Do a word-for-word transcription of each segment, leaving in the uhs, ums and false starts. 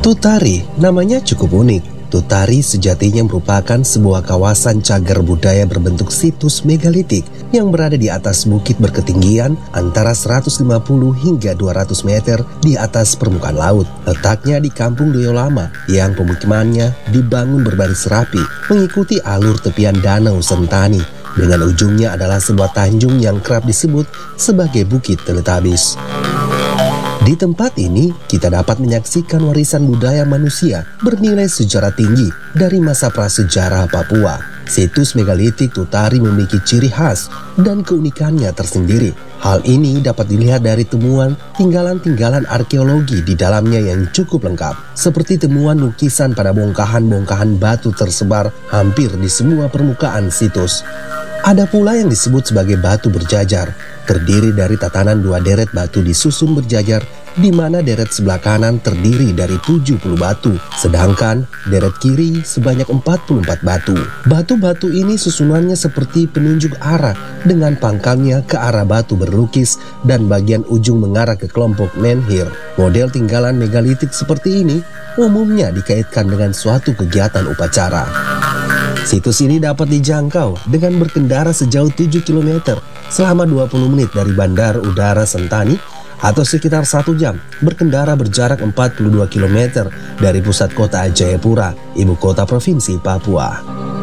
Tutari namanya cukup unik. Tutari sejatinya merupakan sebuah kawasan cagar budaya berbentuk situs megalitik yang berada di atas bukit berketinggian antara seratus lima puluh hingga dua ratus meter di atas permukaan laut. Letaknya di Kampung Doyo Lama yang pemukimannya dibangun berbaris rapi mengikuti alur tepian Danau Sentani. Dengan ujungnya adalah sebuah tanjung yang kerap disebut sebagai Bukit Teletabis. Di tempat ini, kita dapat menyaksikan warisan budaya manusia bernilai sejarah tinggi dari masa prasejarah Papua. Situs megalitik Tutari memiliki ciri khas dan keunikannya tersendiri. Hal ini dapat dilihat dari temuan tinggalan-tinggalan arkeologi di dalamnya yang cukup lengkap, seperti temuan lukisan pada bongkahan-bongkahan batu tersebar hampir di semua permukaan situs. Ada pula yang disebut sebagai batu berjajar, terdiri dari tatanan dua deret batu disusun berjajar, di mana deret sebelah kanan terdiri dari tujuh puluh batu, sedangkan deret kiri sebanyak empat puluh empat batu. Batu-batu ini susunannya seperti penunjuk arah dengan pangkalnya ke arah batu berlukis dan bagian ujung mengarah ke kelompok menhir. Model tinggalan megalitik seperti ini umumnya dikaitkan dengan suatu kegiatan upacara. Situs ini dapat dijangkau dengan berkendara sejauh tujuh kilometer selama dua puluh menit dari Bandar Udara Sentani atau sekitar satu jam berkendara berjarak empat puluh dua kilometer dari pusat kota Jayapura, ibu kota provinsi Papua.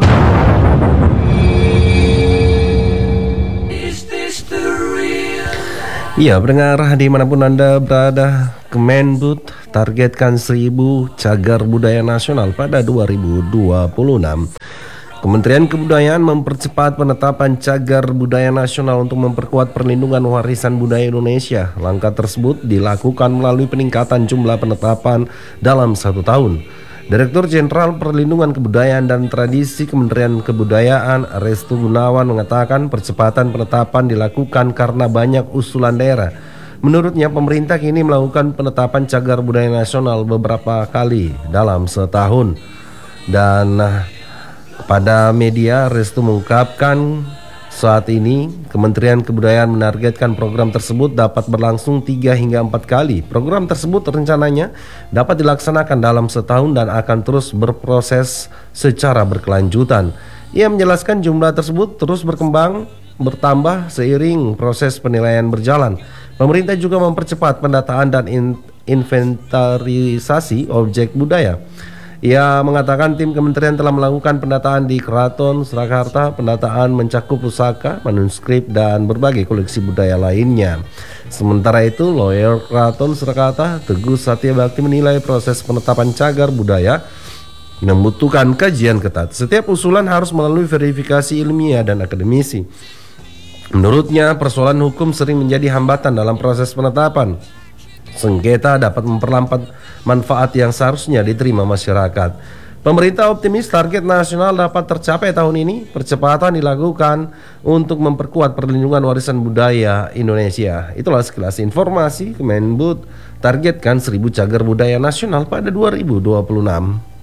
Iya, pendengar dimanapun Anda berada, Kemendbud targetkan seribu cagar budaya nasional pada dua ribu dua puluh enam. Kementerian Kebudayaan mempercepat penetapan cagar budaya nasional untuk memperkuat perlindungan warisan budaya Indonesia. Langkah tersebut dilakukan melalui peningkatan jumlah penetapan dalam satu tahun. Direktur Jenderal Perlindungan Kebudayaan dan Tradisi Kementerian Kebudayaan Restu Gunawan mengatakan percepatan penetapan dilakukan karena banyak usulan daerah. Menurutnya, pemerintah kini melakukan penetapan cagar budaya nasional beberapa kali dalam setahun. Dan pada media, Restu mengungkapkan saat ini Kementerian Kebudayaan menargetkan program tersebut dapat berlangsung tiga hingga empat kali. Program tersebut rencananya dapat dilaksanakan dalam setahun dan akan terus berproses secara berkelanjutan. Ia menjelaskan jumlah tersebut terus berkembang bertambah seiring proses penilaian berjalan. Pemerintah juga mempercepat pendataan dan in- inventarisasi objek budaya. Ia mengatakan tim kementerian telah melakukan pendataan di Keraton Surakarta. Pendataan mencakup pusaka, manuskrip, dan berbagai koleksi budaya lainnya. Sementara itu, lawyer Keraton Surakarta, Teguh Satyabakti, menilai proses penetapan cagar budaya membutuhkan kajian ketat. Setiap usulan harus melalui verifikasi ilmiah dan akademisi. Menurutnya, persoalan hukum sering menjadi hambatan dalam proses penetapan. Sengketa dapat memperlambat manfaat yang seharusnya diterima masyarakat. Pemerintah optimis target nasional dapat tercapai tahun ini. Percepatan dilakukan untuk memperkuat perlindungan warisan budaya Indonesia. Itulah sekilas informasi. Kemendbud targetkan seribu cagar budaya nasional pada dua ribu dua puluh enam.